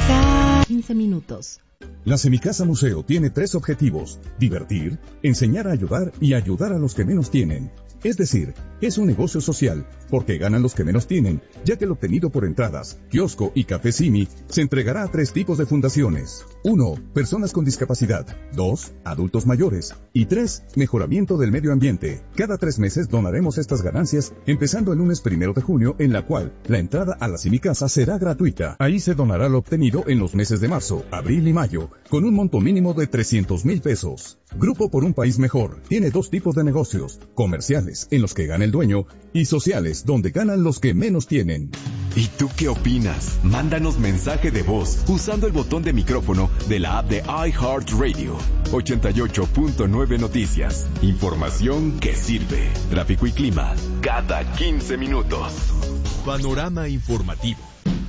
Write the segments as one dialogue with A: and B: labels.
A: 15 minutos.
B: La Semicasa Museo tiene 3 objetivos: divertir, enseñar a ayudar y ayudar a los que menos tienen. Es decir, es un negocio social, porque ganan los que menos tienen, ya que lo obtenido por entradas, kiosco y café Simi se entregará a 3 tipos de fundaciones. 1. Personas con discapacidad. 2. Adultos mayores. Y 3. Mejoramiento del medio ambiente. Cada 3 meses donaremos estas ganancias, empezando el lunes 1 de junio, en la cual la entrada a la Semicasa será gratuita. Ahí se donará lo obtenido en los meses de marzo, abril y mayo, con un monto mínimo de 300,000 pesos. Grupo por un País Mejor tiene 2 tipos de negocios: comerciales, en los que gana el dueño, y sociales, donde ganan los que menos tienen.
C: ¿Y tú qué opinas? Mándanos mensaje de voz usando el botón de micrófono de la app de iHeartRadio. 88.9 Noticias. Información que sirve. Tráfico y clima cada 15 minutos. Panorama informativo.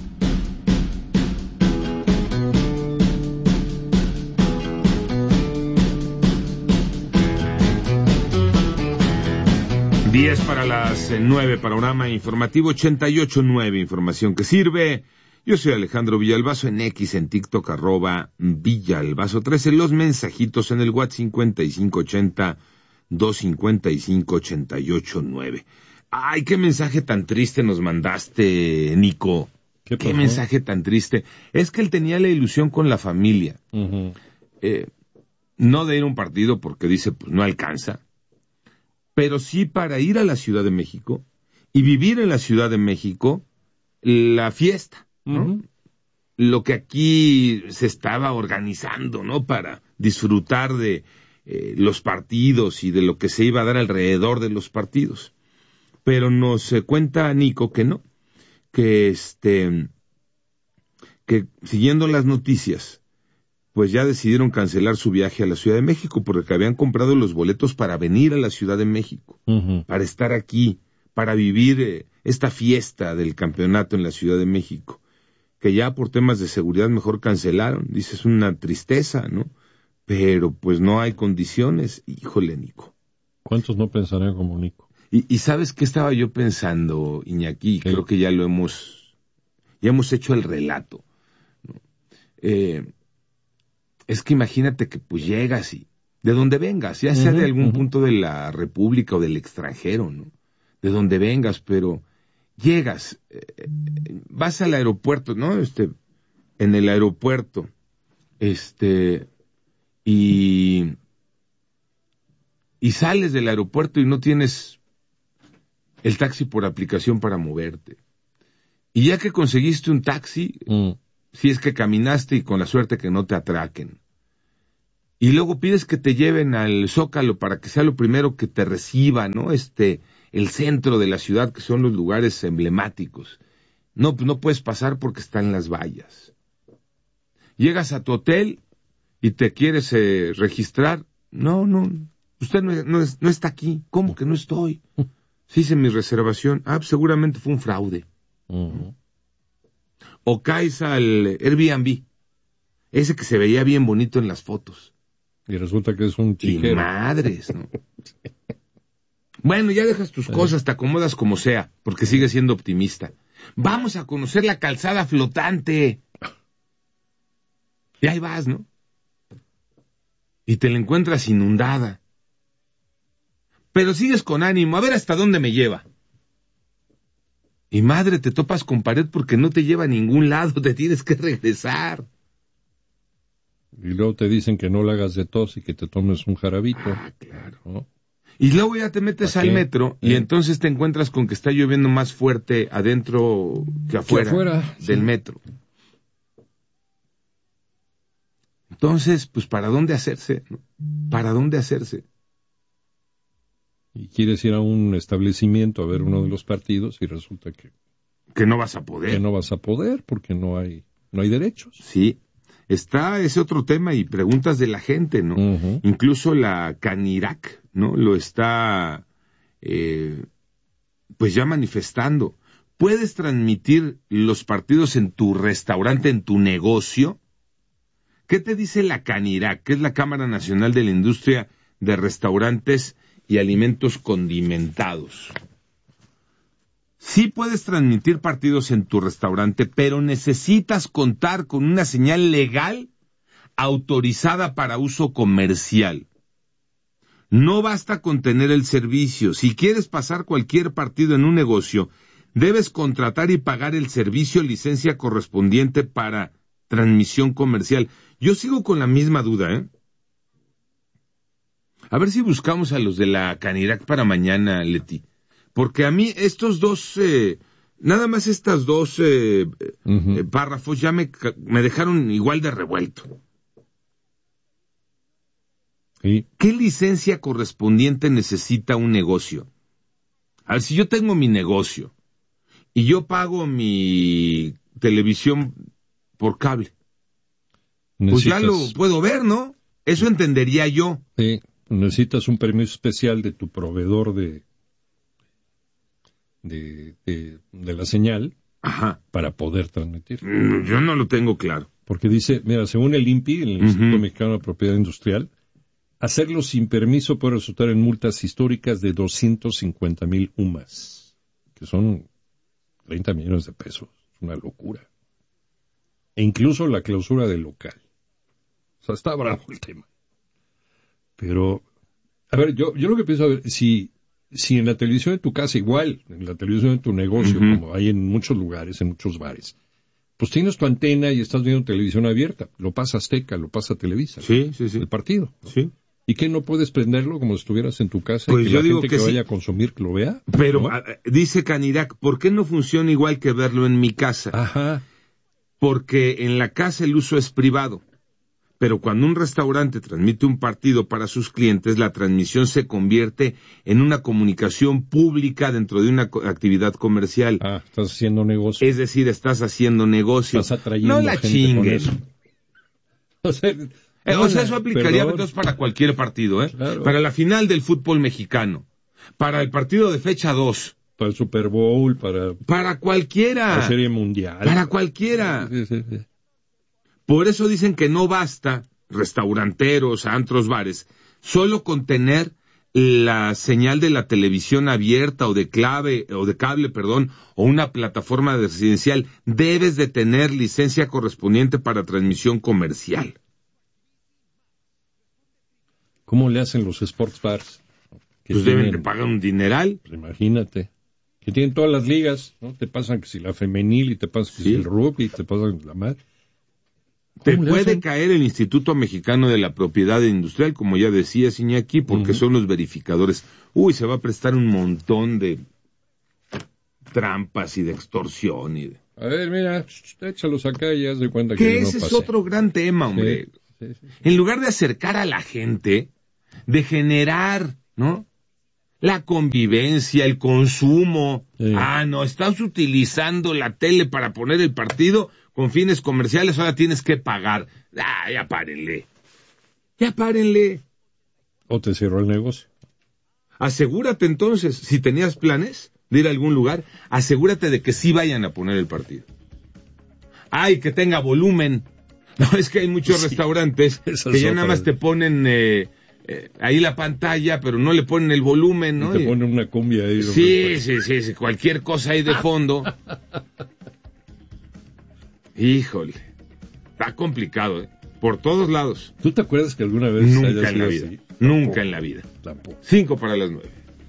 D: Diez para las 9, panorama informativo 88.9, información que sirve. Yo soy Alejandro Villalbazo, en X, en TikTok, @Villalbazo13, los mensajitos en el WhatsApp 5580-255-889. Ay, qué mensaje tan triste nos mandaste, Nico. ¿Qué mensaje tan triste? Es que él tenía la ilusión con la familia. Uh-huh. No de ir a un partido porque dice, pues no alcanza. Pero sí para ir a la Ciudad de México y vivir en la Ciudad de México la fiesta, ¿no? Uh-huh. Lo que aquí se estaba organizando, ¿no? Para disfrutar de los partidos y de lo que se iba a dar alrededor de los partidos. Pero nos cuenta Nico que no, que siguiendo las noticias, pues ya decidieron cancelar su viaje a la Ciudad de México porque habían comprado los boletos para venir a la Ciudad de México, uh-huh, para estar aquí, para vivir esta fiesta del campeonato en la Ciudad de México, que ya por temas de seguridad mejor cancelaron. Dice, es una tristeza, ¿no? Pero pues no hay condiciones. Híjole, Nico.
E: ¿Cuántos no pensarán como Nico?
D: Y ¿sabes qué estaba yo pensando, Iñaki? Creo que ya hemos hecho el relato, ¿no? Es que imagínate que pues llegas y de donde vengas, ya sea de algún punto de la República o del extranjero, ¿no? De donde vengas, pero llegas, vas al aeropuerto, ¿no? En el aeropuerto, y sales del aeropuerto y no tienes el taxi por aplicación para moverte. Y ya que conseguiste un taxi, si es que caminaste y con la suerte que no te atraquen. Y luego pides que te lleven al Zócalo para que sea lo primero que te reciba, ¿no? El centro de la ciudad, que son los lugares emblemáticos. No, pues no puedes pasar porque están las vallas. Llegas a tu hotel y te quieres registrar. No, usted no está aquí. ¿Cómo que no estoy? Sí hice mi reservación. Pues seguramente fue un fraude. Uh-huh. O caes al Airbnb, ese que se veía bien bonito en las fotos.
E: Y resulta que es un chiquero.
D: Y madres, ¿no? Bueno, ya dejas tus cosas, te acomodas como sea, porque sigues siendo optimista. Vamos a conocer la calzada flotante. Y ahí vas, ¿no? Y te la encuentras inundada. Pero sigues con ánimo, a ver hasta dónde me lleva. Y madre, te topas con pared porque no te lleva a ningún lado, te tienes que regresar.
E: Y luego te dicen que no le hagas de tos y que te tomes un jarabito.
D: Claro. ¿No? Y luego ya te metes al metro y entonces te encuentras con que está lloviendo más fuerte adentro que afuera del metro. Entonces, pues, ¿para dónde hacerse? ¿No? ¿Para dónde hacerse?
E: Y quieres ir a un establecimiento a ver uno de los partidos y resulta que
D: no vas a poder.
E: Que no vas a poder porque no hay derechos.
D: Sí. Está ese otro tema y preguntas de la gente, ¿no? Uh-huh. Incluso la Canirac, ¿no? Lo está, pues ya manifestando. ¿Puedes transmitir los partidos en tu restaurante, en tu negocio? ¿Qué te dice la Canirac, que es la Cámara Nacional de la Industria de Restaurantes y Alimentos Condimentados? Sí puedes transmitir partidos en tu restaurante, pero necesitas contar con una señal legal autorizada para uso comercial. No basta con tener el servicio. Si quieres pasar cualquier partido en un negocio, debes contratar y pagar el servicio o licencia correspondiente para transmisión comercial. Yo sigo con la misma duda, ¿eh? A ver si buscamos a los de la Canirac para mañana, Leti. Porque a mí estos dos, nada más estas dos párrafos ya me dejaron igual de revuelto.
E: ¿Sí?
D: ¿Qué licencia correspondiente necesita un negocio? A ver, si yo tengo mi negocio y yo pago mi televisión por cable, pues ya lo puedo ver, ¿no? Eso entendería yo.
E: Sí, necesitas un permiso especial de tu proveedor de la señal.
D: Ajá.
E: Para poder transmitir.
D: Yo no lo tengo claro.
E: Porque dice, mira, según el INPI, el Instituto Mexicano de Propiedad Industrial, hacerlo sin permiso puede resultar en multas históricas de 250,000 UMAS, que son 30 millones de pesos. Es una locura. E incluso la clausura del local. O sea, está bravo el tema. Pero, a ver, yo lo que pienso, a ver, si en la televisión de tu casa, igual, en la televisión de tu negocio, como hay en muchos lugares, en muchos bares, pues tienes tu antena y estás viendo televisión abierta. Lo pasa Azteca, lo pasa Televisa.
D: Sí.
E: El partido, ¿no?
D: Sí.
E: ¿Y qué no puedes prenderlo como si estuvieras en tu casa
D: pues
E: y que
D: yo
E: la
D: digo
E: gente que
D: sí.
E: vaya a consumir que lo vea?
D: Pero,
E: ¿no?
D: dice Canirac, ¿por qué no funciona igual que verlo en mi casa?
E: Ajá.
D: Porque en la casa el uso es privado. Pero cuando un restaurante transmite un partido para sus clientes, la transmisión se convierte en una comunicación pública dentro de una actividad comercial.
E: Ah, estás haciendo negocio.
D: Es decir, estás haciendo negocio.
E: Estás atrayendo
D: no la
E: gente
D: chingues.
E: con eso.
D: O sea, eso aplicaría entonces para cualquier partido, ¿eh?
E: Claro.
D: Para la final del fútbol mexicano, para el partido de fecha 2.
E: Para el Super Bowl,
D: para cualquiera.
E: La Serie Mundial.
D: Para cualquiera.
E: Sí.
D: Por eso dicen que no basta, restauranteros, antros, bares, solo con tener la señal de la televisión abierta o de cable, o una plataforma residencial. Debes de tener licencia correspondiente para transmisión comercial.
E: ¿Cómo le hacen los sports bars?
D: Pues deben de pagar un dineral.
E: Pues imagínate. Que tienen todas las ligas, ¿no? Te pasan que si la femenil y te pasan que si el rugby y te pasan la madre.
D: Te puede caer el Instituto Mexicano de la Propiedad Industrial, como ya decía Iñaki, porque son los verificadores. Uy, se va a prestar un montón de trampas y de extorsión. A
E: ver, mira, échalos acá y haz de cuenta que
D: ese es otro gran tema, hombre. Sí. En lugar de acercar a la gente, de generar, ¿no?, la convivencia, el consumo. Sí. No, estás utilizando la tele para poner el partido con fines comerciales, ahora tienes que pagar. Ya párenle.
E: O te cerró el negocio.
D: Asegúrate entonces, si tenías planes de ir a algún lugar, asegúrate de que sí vayan a poner el partido. Que tenga volumen. No, es que hay muchos restaurantes que ya nada más te ponen ahí la pantalla, pero no le ponen el volumen, ¿no?
E: Y te ponen una cumbia ahí.
D: Sí, cualquier cosa ahí de fondo. Híjole, está complicado, por todos lados.
E: ¿Tú te acuerdas que alguna vez
D: nunca en la vida? Así? Nunca en la vida.
E: Tampoco.
D: 9:05.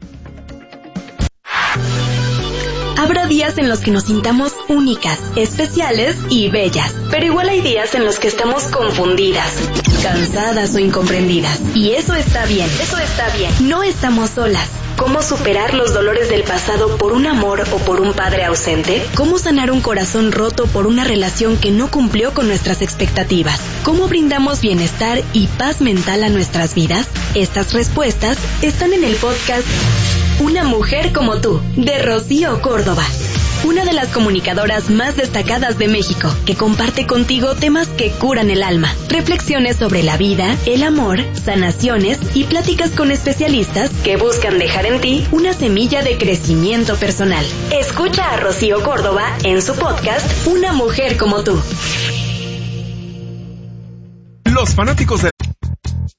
A: Habrá días en los que nos sintamos únicas, especiales y bellas, pero igual hay días en los que estamos confundidas, cansadas o incomprendidas. Y eso está bien. No estamos solas. ¿Cómo superar los dolores del pasado por un amor o por un padre ausente? ¿Cómo sanar un corazón roto por una relación que no cumplió con nuestras expectativas? ¿Cómo brindamos bienestar y paz mental a nuestras vidas? Estas respuestas están en el podcast Una mujer como tú, de Rocío Córdoba. Una de las comunicadoras más destacadas de México, que comparte contigo temas que curan el alma, reflexiones sobre la vida, el amor, sanaciones y pláticas con especialistas que buscan dejar en ti una semilla de crecimiento personal. Escucha a Rocío Córdoba en su podcast Una mujer como tú.
C: Los fanáticos de